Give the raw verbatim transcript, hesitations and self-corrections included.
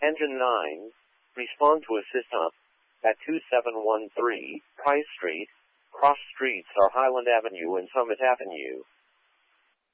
Engine nine, respond to assist up at two seven one three Price Street. Cross streets are Highland Avenue and Summit Avenue.